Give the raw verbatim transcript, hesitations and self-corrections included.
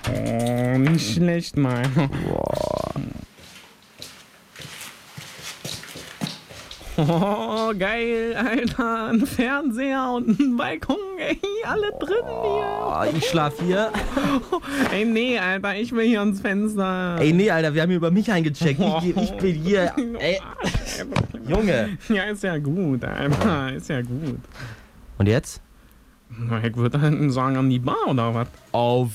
Oh, nicht schlecht, Mann. Boah. Oh, geil, Alter. Ein Fernseher und ein Balkon, ey. Alle drin Oh, hier. ich schlaf hier. Ey, nee, Alter, ich will hier ans Fenster. Ey, nee, Alter, wir haben hier über mich eingecheckt. Ich, ich bin hier. Ey, Junge. Ja, ist ja gut, Alter. Ist ja gut. Und jetzt? Na, ich würde halt sagen an die Bar, oder was? Auf